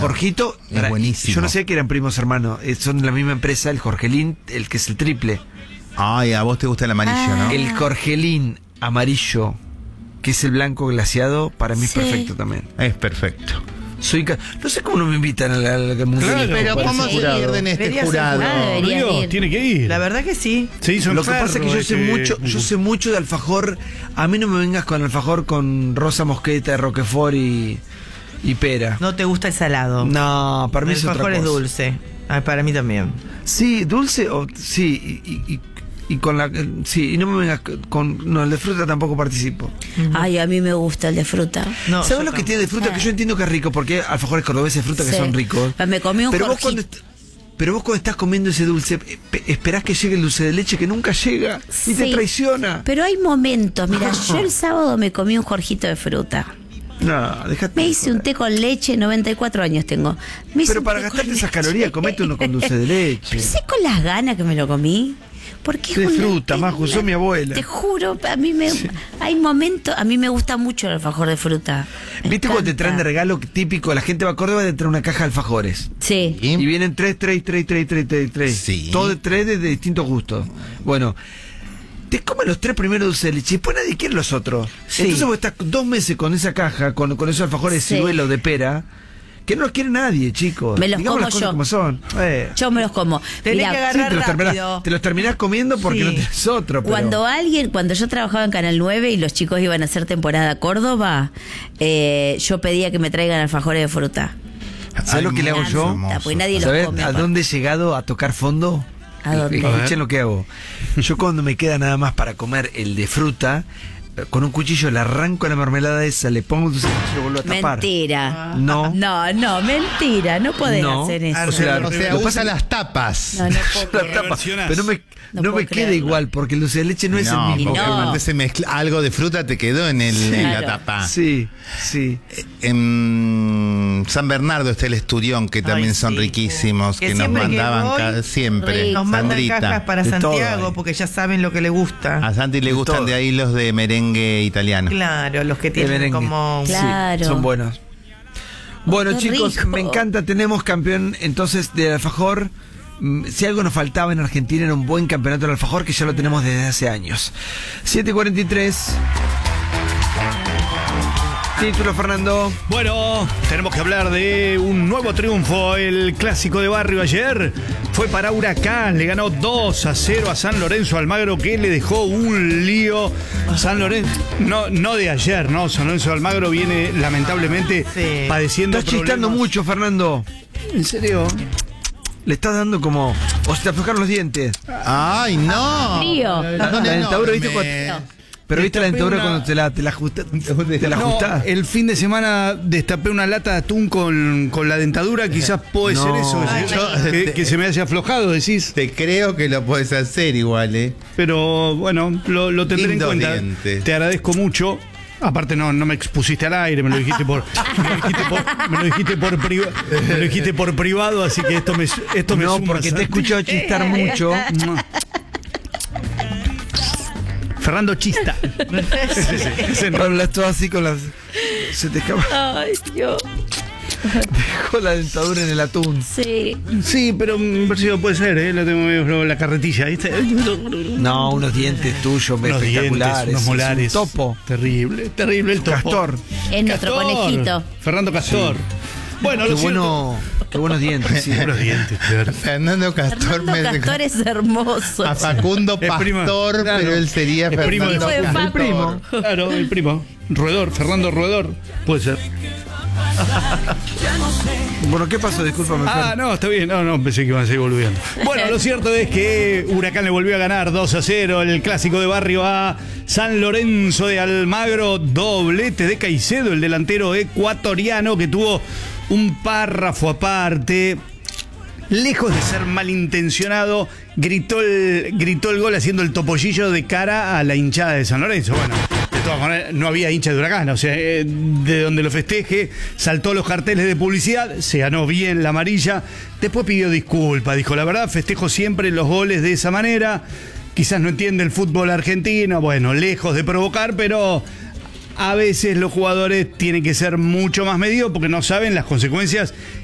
Jorgito, Es buenísimo. yo no sé que eran primos hermanos, son de la misma empresa, el Jorgelín, el que es el triple. Ay, a vos te gusta el amarillo, ¿no? El Jorgelín amarillo, que es el blanco glaseado, para mí es perfecto también. Es perfecto. No sé cómo no me invitan al mundial. Claro, Pero parece ¿cómo se jurado. pierden este Debería ser jurado? jurado, debería Río, ir. tiene que ir. La verdad que sí. Se hizo Lo que pasa es que yo sé mucho de alfajor. A mí no me vengas con alfajor con rosa mosqueta, roquefort y pera. No te gusta el salado. No, para mí El es otra alfajor cosa. es dulce. Ah, para mí también. Sí, dulce o sí y con la sí, y no me vengas con no, el de fruta tampoco participo. Ay, a mí me gusta el de fruta. No, ¿Sabes yo lo que tiene de fruta? Que yo entiendo que es rico, porque hay alfajores cordobeses de fruta que Sí. son ricos. Me comí un Pero vos Jorgito. cuando estás comiendo ese dulce, esperás que llegue el dulce de leche que nunca llega y te Sí. traiciona. Pero hay momentos, mira, yo el sábado me comí un Jorgito de fruta. No, déjate. Me hice un té con leche, 94 años tengo. Me hice Pero un para té gastarte con esas leche. calorías, comete uno con dulce de leche. Pero sé con las ganas que me lo comí. Porque es De una- fruta, es Majo, una- sos mi abuela. Te juro, a mí hay momentos, a mí me gusta mucho el alfajor de fruta. Me ¿Viste cuando te encanta. traen de regalo típico? La gente va a Córdoba y te trae una caja de alfajores. Sí. ¿Y? Y vienen tres. Sí. Todos de tres de distintos gustos. Bueno, te comen los 3 primeros dulces de leche y después nadie quiere los otros. Sí. Entonces vos estás 2 meses con esa caja, con esos alfajores Sí. de ciruelo de pera, que no los quiere nadie, chicos. Me los Digamos como las cosas yo. como son. Yo me los como. Tenés Mirá, que agarrar rápido. te los terminás comiendo porque Sí. no tenés otro. Pero... cuando yo trabajaba en Canal 9 y los chicos iban a hacer temporada a Córdoba, yo pedía que me traigan alfajores de fruta. ¿Sabes lo que le hago Me yo? encanta, porque nadie los ¿Sabes come. a dónde he llegado a tocar fondo? ¿A dónde? Escuchen lo que hago. Yo cuando me queda nada más para comer el de fruta, con un cuchillo le arranco la mermelada esa, le pongo un dulce de leche y lo vuelvo a tapar. Mentira. No. No, mentira. No podés No. hacer eso. O sea, O sea, lo que pasa usa es- las tapas. No puedo La creer. tapa, Reversionás. pero No no puedo me queda creerlo. igual porque el dulce de leche no es el No, mismo. porque No. antes se mezcla algo de fruta te quedó en la Claro. tapa. Sí. En San Bernardo está el Esturión, que también son sí. riquísimos, Que que nos siempre que mandaban voy, siempre. rico. Nos mandan Sandrita. cajas para De todo Santiago ahí. porque ya saben lo que le gusta. A Santi le gustan todo. de ahí los de merengue italiano. Claro, los que De tienen merengue. como... Sí, Claro. son buenos. Bueno, Qué chicos, rico. me encanta. Tenemos campeón entonces del alfajor. Si algo nos faltaba en Argentina era un buen campeonato del alfajor, que ya lo tenemos desde hace años. 7:43. Título, Fernando. Bueno, tenemos que hablar de un nuevo triunfo. El clásico de barrio ayer fue para Huracán. Le ganó 2-0 a San Lorenzo Almagro, que le dejó un lío. San Lorenzo, no de ayer, ¿no? San Lorenzo Almagro viene lamentablemente Sí. padeciendo Estás chistando problemas. mucho, Fernando. ¿En serio? Le estás dando como... O se te aflojaron los dientes. ¡Ay, no! Frío. Son La dentadura, ¿viste? enormes. Cuando- Pero viste la dentadura cuando te la ajustás. Te la No, ajustás. el fin de semana destapé una lata de atún con la dentadura. Quizás puede No. ser eso. Ay, que se me haya aflojado, decís. Te creo que lo puedes hacer igual, ¿eh? Pero bueno, lo tendré en cuenta. Indolente. Te agradezco mucho. Aparte no me expusiste al aire, me lo dijiste por privado, así que esto me No, suma. porque te he escuchado chistar mucho. Fernando Chista. Ese no. Hablas todo así con las... Se te escapa. Ay, Dios. Dejó la dentadura en el atún. Sí. Sí, pero parecido puede ser, ¿eh? Lo tengo medio la carretilla, ¿viste? No, unos dientes tuyos Unos espectaculares. dientes, unos es molares. un topo. Terrible el topo. Castor. Es nuestro Castor. conejito. Fernando Castor. Bueno, Qué lo cierto- bueno, qué buenos dientes. Sí. Unos dientes, de verdad. Fernando Castor Fernando Castor es hermoso. a Facundo Es primo, Pastor, claro. pero él sería Es primo de Fernando Facundo. Castor. El primo. Claro, el primo. Roedor, Fernando Roedor. Puede ser. Bueno, ¿qué pasó? Discúlpame. Ah, Fer. no, está bien. No, pensé que iban a seguir volviendo. Bueno, lo cierto es que Huracán le volvió a ganar 2-0 el clásico de barrio a San Lorenzo de Almagro. Doblete de Caicedo, el delantero ecuatoriano que tuvo un párrafo aparte. Lejos de ser malintencionado, gritó el gol haciendo el topollillo de cara a la hinchada de San Lorenzo. Bueno, de todas maneras, no había hincha de Huracán, o sea, de donde lo festeje, saltó los carteles de publicidad, se ganó bien la amarilla, después pidió disculpas, dijo, la verdad, festejo siempre los goles de esa manera, quizás no entiende el fútbol argentino, bueno, lejos de provocar, pero a veces los jugadores tienen que ser mucho más medidos porque no saben las consecuencias